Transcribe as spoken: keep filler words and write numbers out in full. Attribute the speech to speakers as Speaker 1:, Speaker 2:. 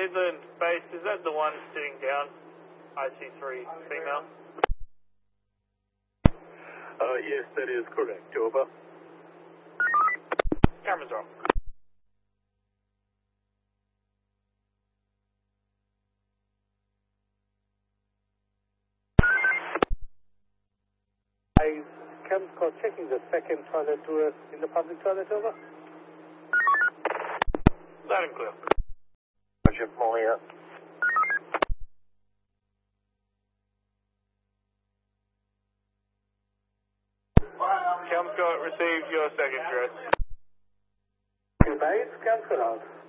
Speaker 1: Midland base, is that the one sitting down? I C three female?
Speaker 2: Uh, yes, that is correct. Over.
Speaker 1: Cameras off.
Speaker 3: I Cam Scott checking the second toilet door in the public toilet, over.
Speaker 1: Loud and clear.
Speaker 2: Roger, Molly out.
Speaker 1: Cam Scott received your second address.
Speaker 3: Goodbye, Cam Scott out.